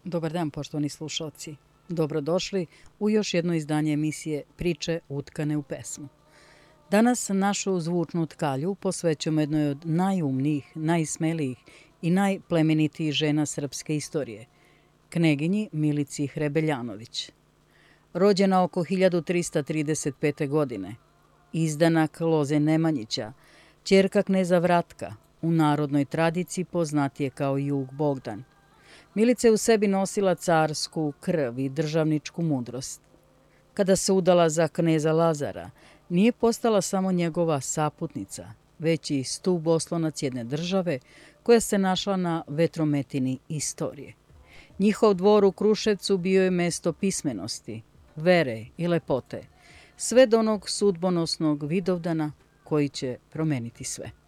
Dobar dan, poštovani slušalci. Dobrodošli u još jedno izdanje emisije Priče utkane u pesmu. Danas našu zvučnu tkalju posvećujemo jednoj od najumnijih, najsmelijih i najplemenitijih žena srpske istorije, kneginji Milici Hrebeljanović. Rođena oko 1335. godine, izdanak Loze Nemanjića, ćerka kneza Vratka, u narodnoj tradiciji poznatije kao Jug Bogdan. Milica je u sebi nosila carsku krv i državničku mudrost. Kada se udala za kneza Lazara, nije postala samo njegova saputnica, već i stub oslonac jedne države koja se našla na vetrometini istorije. Njihov dvor u Kruševcu bio je mesto pismenosti, vere i lepote, sve do onog sudbonosnog Vidovdana koji će promeniti sve.